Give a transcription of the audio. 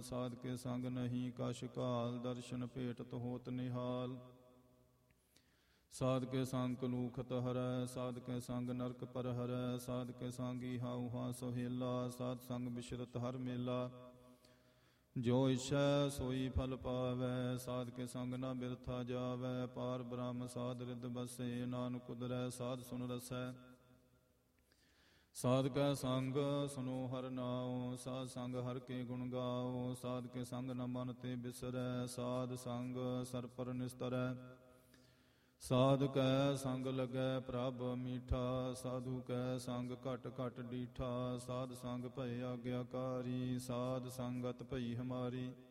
ਸਾਧ ਕੇ ਸੰਗ ਨਹੀਂ ਕਛ ਕਾਲ, ਦਰਸ਼ਨ ਭੇਟਤ ਹੋਤ ਨਿਹਾਲ। ਸਾਧ ਕੇ ਸੰਗ ਕਲੂਖਤ ਹਰੈ, ਸਾਧ ਕੇ ਸੰਗ ਨਰਕ ਪਰ ਹਰੈ, ਸਾਧ ਕੇ ਸੰਗੀ ਹਾਉ ਹਾਂ ਸੁਹੇਲਾ, ਸਾਧ ਸੰਗ ਬਿਸ਼ਰਤ ਹਰ ਮੇਲਾ। ਜੋ ਇਛੈ ਸੋਈ ਫਲ ਪਾਵੈ, ਸਾਧ ਕੇ ਸੰਗ ਨਾ ਬਿਰਥਾ ਜਾਵੈ, ਪਾਰ ਬ੍ਰਹਮ ਸਾਧ ਰਿਦ ਬਸੈ, ਨਾਨਕ ਉਦਰੈ ਸਾਧ ਸੁਨ ਰਸੈ। ਸਾਧ ਕੈ ਸੰਗ ਸੁਨੋ ਹਰਿ ਨਾਉ, ਸਾਧ ਸੰਗ ਹਰਿ ਕੇ ਗੁਣ ਗਾਓ, ਸਾਧ ਕੇ ਸੰਗ ਨ ਮਨ ਤੇ ਬਿਸਰੈ, ਸਾਧ ਸੰਗ ਸਰ ਪਰ ਨਿਸਤਰੈ। ਸਾਧ ਕੈ ਸੰਗ ਲੱਗੈ ਪ੍ਰਭ ਮੀਠਾ, ਸਾਧੂ ਕੈ ਸੰਗ ਘਟ ਘਟ ਡੀਠਾ, ਸਾਧ ਸੰਗ ਭਏ ਆਗਿਆਕਾਰੀ, ਸਾਧ ਸੰਗਤ ਭਈ ਹਮਾਰੀ।